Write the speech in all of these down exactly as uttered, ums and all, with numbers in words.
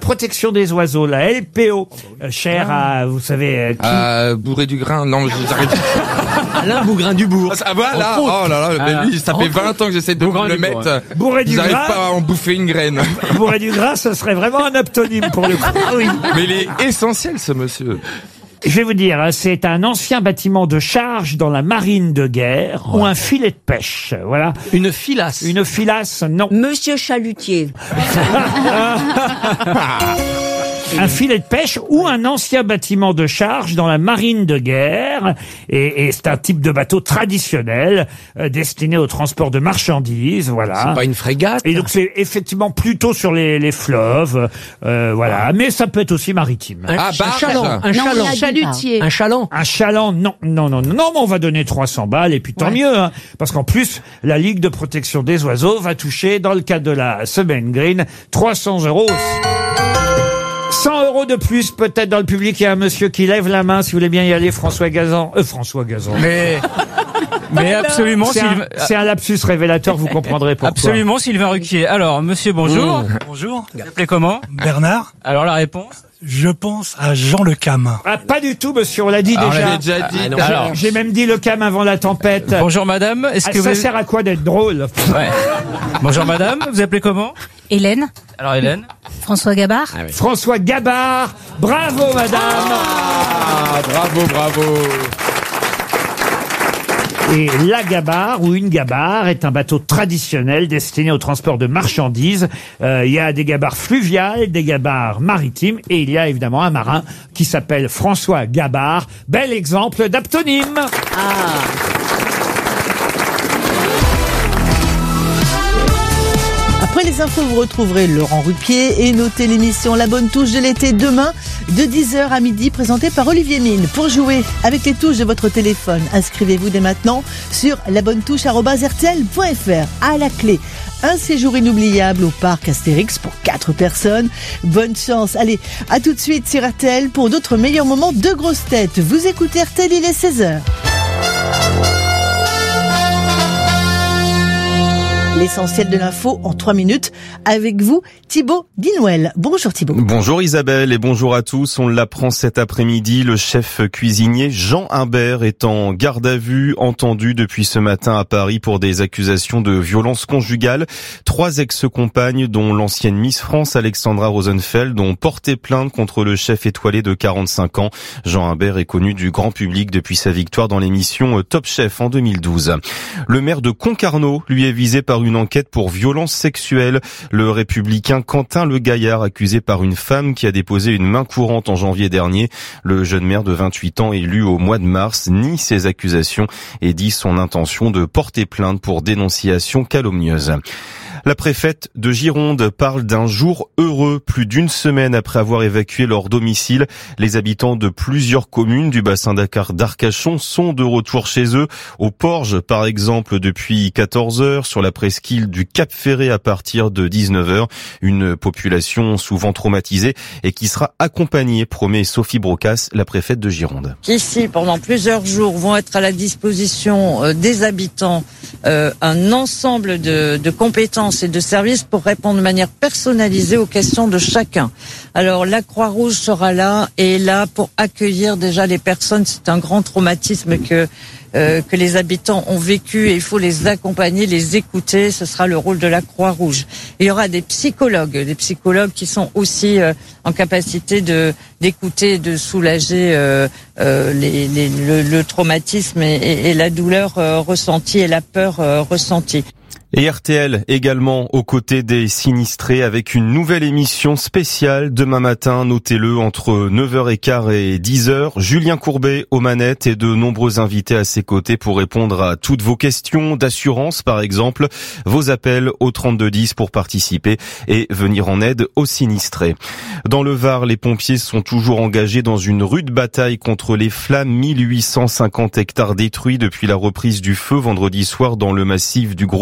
protection des oiseaux, la L P O, euh, chère à, vous savez, euh, qui... Euh, bourré du grain, non, j'arrête. Alain Bougrain-Dubourg. Ah voilà, oh là là, mais lui, ça fait vingt ans que j'essaie de le mettre. Bourré du J'arrive grain. pas à en bouffer une graine. Bourré du grain, ce serait vraiment un aptonyme pour le coup. Oui. Mais il est essentiel, ce monsieur. Je vais vous dire, hein, c'est un ancien bâtiment de charge dans la marine de guerre ou un filet de pêche. Voilà. Une filasse. Une filasse, non. Monsieur Chalutier. Un filet de pêche ou un ancien bâtiment de charge dans la marine de guerre. Et, et c'est un type de bateau traditionnel euh, destiné au transport de marchandises. Voilà. C'est pas une frégate. Et donc c'est effectivement plutôt sur les, les fleuves. Euh, voilà. Mais ça peut être aussi maritime. Un, Ah, un barge. chaland. Un Non, chaland. on l'a dit, Chalutier. Un chaland. Un chaland, non, non, non, non, non, mais on va donner trois cents balles et puis tant Ouais. mieux, hein, parce qu'en plus, la Ligue de protection des oiseaux va toucher, dans le cadre de la semaine green, trois cents euros. cent euros de plus, peut-être dans le public. Il y a un monsieur qui lève la main, si vous voulez bien y aller, François Gazan. Euh, François Gazan. Mais, mais absolument, C'est un, Sylvain, c'est un lapsus révélateur, vous comprendrez pourquoi. absolument, Sylvain Ruquier. Alors, monsieur, bonjour. Bonjour, Vous appelez comment? Bernard. Alors, la réponse? Je pense à Jean Le Cam. Ah, pas du tout, monsieur, on l'a dit Alors, déjà. j'ai déjà dit. Ah, non. J'ai- Alors. J'ai même dit le cam avant la tempête. Bonjour, madame. Est-ce Ah, que ça vous... sert à quoi d'être drôle? Ouais. Bonjour, madame. Vous appelez comment? Hélène, Alors, Hélène. François Gabard. François Gabard. Bravo, madame. Ah, bravo, bravo. Et la gabarre ou une gabarre est un bateau traditionnel destiné au transport de marchandises. Euh, il y a des gabarres fluviales, des gabarres maritimes et il y a évidemment un marin qui s'appelle François Gabard. Bel exemple d'aptonyme. Après les infos, vous retrouverez Laurent Ruquier et notez l'émission La Bonne Touche de l'été demain de dix heures à midi présentée par Olivier Mine. Pour jouer avec les touches de votre téléphone, inscrivez-vous dès maintenant sur labonnetouche arobase r t l point f r. À la clé, un séjour inoubliable au parc Astérix pour quatre personnes. Bonne chance. Allez, à tout de suite sur R T L pour d'autres meilleurs moments de grosses têtes. Vous écoutez R T L, il est seize heures. L'essentiel de l'info en trois minutes avec vous, Thibaut Dinouel. Bonjour Thibaut. Bonjour Isabelle et bonjour à tous. On l'apprend cet après-midi, le chef cuisinier Jean Imbert est en garde à vue, entendu depuis ce matin à Paris pour des accusations de violence conjugale. Trois ex-compagnes, dont l'ancienne Miss France Alexandra Rosenfeld, ont porté plainte contre le chef étoilé de quarante-cinq ans. Jean Imbert est connu du grand public depuis sa victoire dans l'émission Top Chef en deux mille douze. Le maire de Concarneau, lui, est visé par une une enquête pour violence sexuelle. Le républicain Quentin Le Gaillard, accusé par une femme qui a déposé une main courante en janvier dernier. Le jeune maire de vingt-huit ans, élu au mois de mars, nie ces accusations et dit son intention de porter plainte pour dénonciation calomnieuse. La préfète de Gironde parle d'un jour heureux. Plus d'une semaine après avoir évacué leur domicile, les habitants de plusieurs communes du bassin d'Arcachon sont de retour chez eux. Au Porge, par exemple, depuis quatorze heures, sur la presqu'île du Cap-Ferré à partir de dix-neuf heures. Une population souvent traumatisée et qui sera accompagnée, promet Sophie Brocas, la préfète de Gironde. Ici, pendant plusieurs jours, vont être à la disposition euh, des habitants euh, un ensemble de, de compétences et de services pour répondre de manière personnalisée aux questions de chacun. Alors la Croix-Rouge sera là et est là pour accueillir déjà les personnes. C'est un grand traumatisme que euh, que les habitants ont vécu et il faut les accompagner, les écouter. Ce sera le rôle de la Croix-Rouge. Il y aura des psychologues, des psychologues qui sont aussi euh, en capacité de d'écouter, de soulager euh, euh, les, les, le, le traumatisme et, et, et la douleur euh, ressentie et la peur euh, ressentie. Et R T L également aux côtés des sinistrés avec une nouvelle émission spéciale demain matin, notez-le, entre neuf heures quinze et dix heures. Julien Courbet aux manettes et de nombreux invités à ses côtés pour répondre à toutes vos questions d'assurance par exemple. Vos appels au trente-deux dix pour participer et venir en aide aux sinistrés. Dans le Var, les pompiers sont toujours engagés dans une rude bataille contre les flammes. mille huit cent cinquante hectares détruits depuis la reprise du feu vendredi soir dans le massif du Gros Bessillon.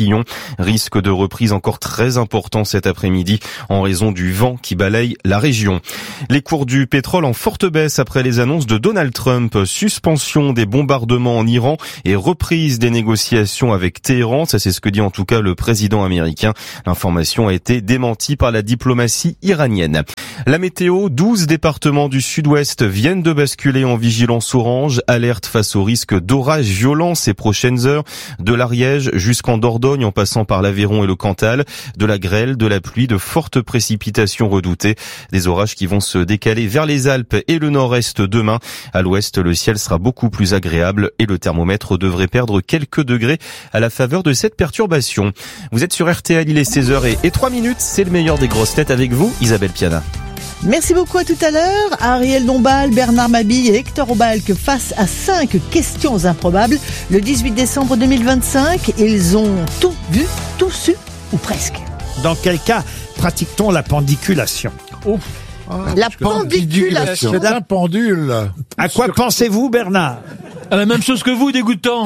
Roussillon. Risque de reprise encore très important cet après-midi en raison du vent qui balaye la région. Les cours du pétrole en forte baisse après les annonces de Donald Trump. Suspension des bombardements en Iran et reprise des négociations avec Téhéran. Ça, c'est ce que dit en tout cas le président américain. L'information a été démentie par la diplomatie iranienne. La météo, douze départements du sud-ouest viennent de basculer en vigilance orange. Alerte face au risque d'orages violents ces prochaines heures. De l'Ariège jusqu'en Dordogne en passant par l'Aveyron et le Cantal. De la grêle, de la pluie, de fortes précipitations redoutées. Des orages qui vont se décaler vers les Alpes et le nord-est demain. À l'ouest, le ciel sera beaucoup plus agréable et le thermomètre devrait perdre quelques degrés à la faveur de cette perturbation. Vous êtes sur R T L, il est seize heures et trois minutes. C'est le meilleur des grosses têtes avec vous, Isabelle Piana. Merci beaucoup, à tout à l'heure. Ariel Dombal, Bernard Mabille et Hector Obalque face à cinq questions improbables. Le dix-huit décembre deux mille vingt-cinq, ils ont tout vu, tout su, ou presque. Dans quel cas pratique-t-on la pendiculation? Oh. La pendiculation. C'est un pendule. À quoi pensez-vous, Bernard? À la même chose que vous, dégoûtant.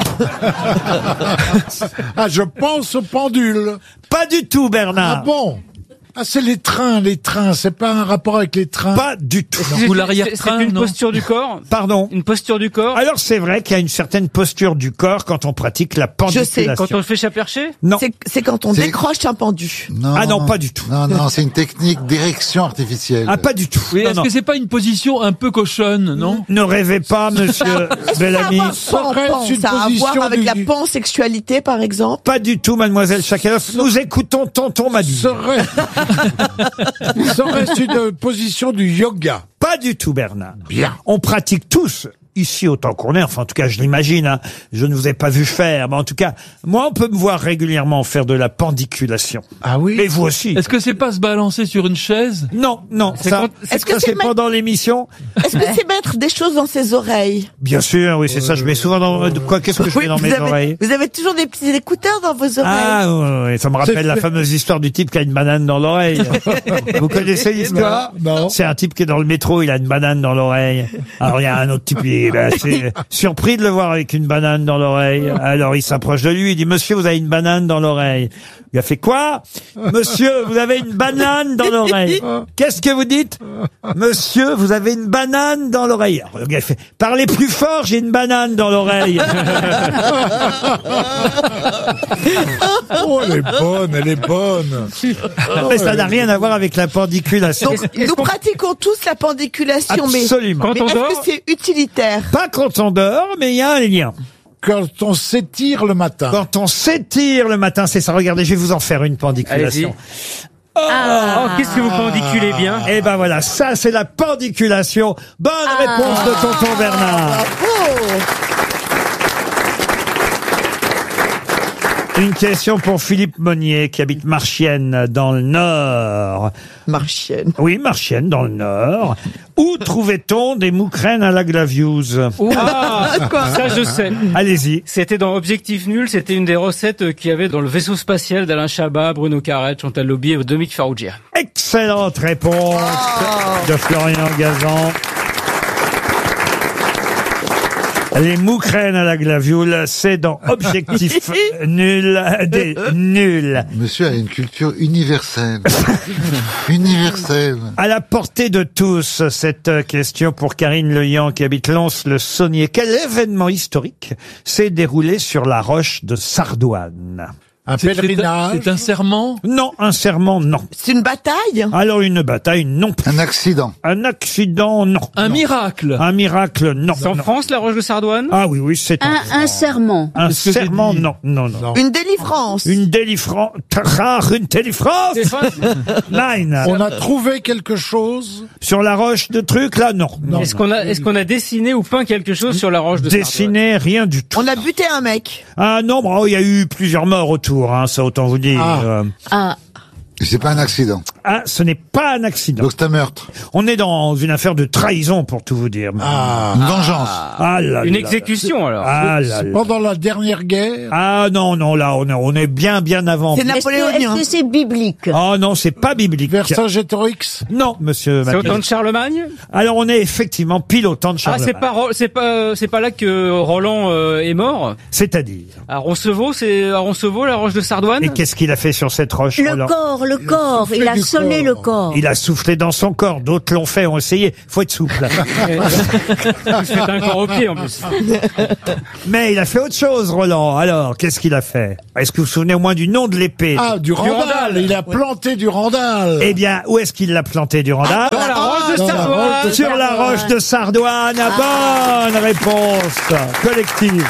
Ah, je pense au pendule. Pas du tout, Bernard. Ah bon? Ah, c'est les trains, les trains. C'est pas un rapport avec les trains. Pas du tout. Ou l'arrière-train, C'est une non posture du corps. Pardon. Une posture du corps. Alors c'est vrai qu'il y a une certaine posture du corps quand on pratique la pendiculation. Quand on le fait chat-perché. Non. C'est, c'est quand on C'est- décroche un pendu. Non, Ah non, pas du tout. Non, non, c'est une technique d'érection artificielle. Ah, pas du tout. Oui, Non, est-ce non. que c'est pas une position un peu cochonne, non? Ne rêvez pas, monsieur Bellamy. Ça reste une Ça a à position voir avec du- la pansexualité, par exemple. Pas du tout, mademoiselle Chakalov. Nous écoutons tonton Mabille. Serait... Ça reste une position du yoga. Pas du tout, Bernard. Bien. On pratique tous, ici autant qu'on est, enfin en tout cas je l'imagine, hein. Je ne vous ai pas vu faire, mais en tout cas, moi on peut me voir régulièrement faire de la pendiculation. Ah oui? Et vous aussi. Est-ce que c'est pas se balancer sur une chaise? Non, non, C'est ça, quand- est-ce que ça, c'est c'est ma- pendant l'émission. Est-ce que c'est mettre des choses dans ses oreilles? Bien sûr, oui, c'est ça, je mets souvent dans, de quoi, qu'est-ce que je Oui, mets dans vous mes avez, oreilles? vous avez toujours des petits écouteurs dans vos oreilles. Ah, oui, oui, ça me rappelle C'est- la fameuse histoire du type qui a une banane dans l'oreille. Vous connaissez l'histoire? Non. C'est un type qui est dans le métro, il a une banane dans l'oreille. Alors il y a un autre type, il est ben, assez surpris de le voir avec une banane dans l'oreille. Alors il s'approche de lui, il dit « Monsieur, vous avez une banane dans l'oreille ». Il a fait « Quoi ? Monsieur, vous avez une banane dans l'oreille ». « Qu'est-ce que vous dites ? Monsieur, vous avez une banane dans l'oreille ». Alors, le gars fait « Parlez plus fort, j'ai une banane dans l'oreille ». Oh, elle est bonne, elle est bonne. Mais ça n'a rien à voir avec la pendiculation. Donc, nous pratiquons tous la pendiculation, mais, Absolument. Quand mais on est-ce dort. que c'est utilitaire? Pas quand on dort, mais il y a un lien. Quand on s'étire le matin. Quand on s'étire le matin, c'est ça. Regardez, je vais vous en faire une pendiculation. Oh, qu'est-ce que vous pendiculez bien. Et ben voilà, ça c'est la pendiculation. Bonne réponse de tonton Bernard. Une question pour Philippe Monnier qui habite Marchienne dans le Nord. Marchienne. Oui, Marchienne dans le Nord. Où trouvait-on des moukrènes à la Glaviouse? Ah, ça je sais. Allez-y. C'était dans Objectif Nul, c'était une des recettes qu'il y avait dans le vaisseau spatial d'Alain Chabat, Bruno Carrette, Chantal Lobby et Dominique Farrugia. Excellente réponse de Florian Gazan. Les moukrènes à la glavioule, c'est dans Objectif Nul des nuls. Monsieur a une culture universelle. Universelle. À la portée de tous, cette question pour Karine Leyan qui habite Lons-le-Saunier. Quel événement historique s'est déroulé sur la roche de Sardoine? Un C'est- pèlerinage. C'est un serment? Non, un serment, non. C'est une bataille? Alors une bataille, non. Un accident. Un accident, non. Un Non. miracle? Un miracle, non. C'est en Non. France, la Roche de Sardoine? Ah oui, oui, c'est Un, un serment. un Qu'est-ce que j'ai serment, dit non, non, non. Une délivrance? Une délivrance, rare, une délivrance. Nine. On a trouvé quelque chose. Sur la roche de trucs, là, non. non Est-ce non. qu'on a, est-ce qu'on a dessiné ou peint quelque chose sur la Roche de Sardoine? Dessiné, rien du tout. On a buté un mec. Ah non, bon, il y a eu plusieurs morts autour, hein, ça autant vous dire. Ah. Euh, Ah, Et c'est pas un accident. Ah, ce n'est pas un accident. Donc c'est un meurtre. On est dans une affaire de trahison, pour tout vous dire. Ah, une vengeance. Ah là Une là. exécution, alors. Ah là là. Pendant la dernière guerre. Ah non, non, là, on est, on est bien, bien avant. C'est Est-ce que napoléonien. est-ce que c'est biblique? Oh non, c'est pas biblique. Vercingétorix. Non, monsieur C'est au Mattei. temps de Charlemagne? Alors, on est effectivement pile au temps de Ah, Charlemagne. c'est pas, Ro- c'est pas, c'est pas là que Roland euh, est mort? C'est-à-dire. À Roncevaux, c'est à Roncevaux, la roche de Sardoine? Et qu'est-ce qu'il a fait sur cette roche, Le Roland? corps, le corps, il a du sonné corps. le corps. Il a soufflé dans son corps. D'autres l'ont fait, ont essayé. Faut être souple. C'est un corps au pied, en plus. Mais il a fait autre chose, Roland. Alors, qu'est-ce qu'il a fait? Est-ce que vous vous souvenez au moins du nom de l'épée? Ah, du Randal. Randal. Il a planté du Randal. Eh bien, où est-ce qu'il l'a planté, Durandal? Dans la roche de dans la Sardoine! roche de Sur la roche de Sardoine. Bonne réponse collective.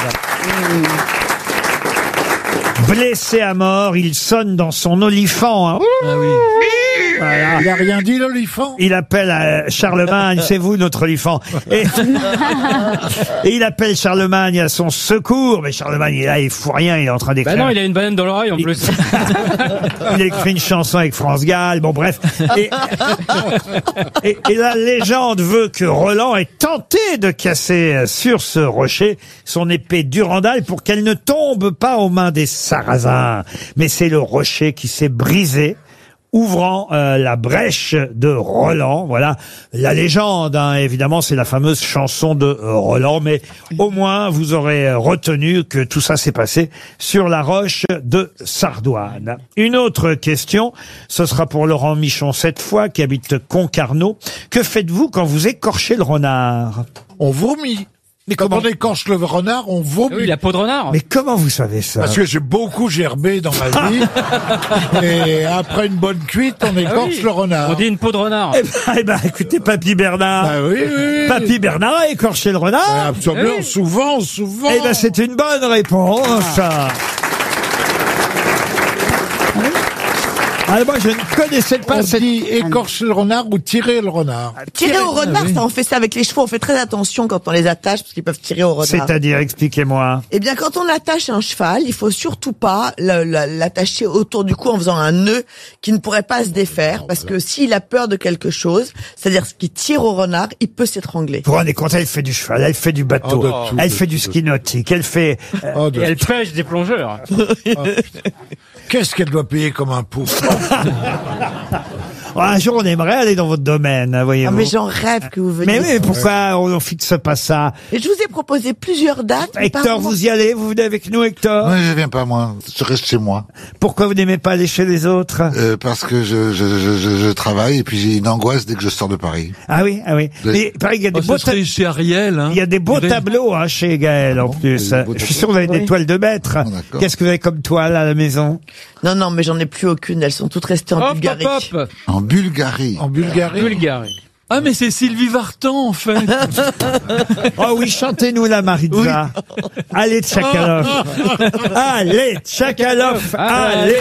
Blessé à mort, il sonne dans son olifant. Hein. Ah oui. Voilà. Il a rien dit, l'olifant. Il appelle euh, Charlemagne, c'est vous notre olifant. Et, et il appelle Charlemagne à son secours. Mais Charlemagne, il, là, il fout rien, il est en train d'écrire. Bah non, il a une banane dans l'oreille, en Il- plus. Il a écrit une chanson avec France Gall, bon bref. Et, et, et la légende veut que Roland ait tenté de casser euh, sur ce rocher son épée Durandal pour qu'elle ne tombe pas aux mains des Sarrasins. Mais c'est le rocher qui s'est brisé, ouvrant euh, la brèche de Roland. Voilà la légende, hein. Évidemment, c'est la fameuse chanson de euh, Roland, mais au moins vous aurez euh, retenu que tout ça s'est passé sur la roche de Sardoine. Une autre question, ce sera pour Laurent Michon cette fois, qui habite Concarneau. Que faites-vous quand vous écorchez le renard? On vomit. Mais Quand comment, on écorche le renard, on Ah vomit. oui, la peau de renard. mais comment vous savez ça? Parce que j'ai beaucoup gerbé dans ma vie. Et après une bonne cuite, on Ah écorche oui. le renard. On dit une peau de renard. Eh ben, eh ben, écoutez, Papy Bernard. Ah oui, oui, oui. Papy Bernard a écorché le renard. Ah, absolument, Oui. souvent, souvent. Eh ben, c'est une bonne réponse. Alors moi, je ne connaissais pas On cette... dit écorcher le renard ou tirer le renard. Tirer au renard, ça on fait ça avec les chevaux. On fait très attention quand on les attache parce qu'ils peuvent tirer au renard. C'est-à-dire, expliquez-moi. Eh bien, quand on attache un cheval, il faut surtout pas le- le- l'attacher autour du cou en faisant un nœud qui ne pourrait pas se défaire, parce que s'il a peur de quelque chose, c'est-à-dire ce qui tire au renard, il peut s'étrangler. Vous vous rendez compte, elle fait du cheval, elle fait du bateau, Oh, de tout, elle de fait du tout, de ski nautique, elle fait... euh, Oh, Et de- elle pêche des plongeurs. Qu'est-ce qu'elle doit payer comme impôt? un jour, on aimerait aller dans votre domaine, Ah, voyez-vous. mais j'en rêve que vous veniez. Mais oui, pourquoi on, on fixe pas ça? Et je vous ai proposé plusieurs dates. mais pas Hector, vraiment. vous y allez? Vous venez avec nous, Hector? Ouais, je viens pas moi, je reste chez moi. Pourquoi vous n'aimez pas aller chez les autres? Euh, parce que je, je, je, je, je travaille et puis j'ai une angoisse dès que je sors de Paris. Ah oui, ah oui. Oui. Mais pareil, il y a des Oh, beaux ça serait ta- chez Ariel. Hein. il y a des beaux Irène. tableaux hein, chez Gaël en bon, plus. il y a des beaux Je suis tableaux. sûr que vous avez des Oui. toiles de maître. Oh, d'accord. Qu'est-ce que vous avez comme toile à la maison? Non, non, mais j'en ai plus aucune. Elles sont toutes restées en Hop, Bulgarie. hop, hop. En Bulgarie. En Bulgarie. Bulgarie. Ah, mais c'est Sylvie Vartan, en fait. Oh oui, chantez-nous la Maritza. Allez, Tchakalov. Allez, Tchakalov. Allez.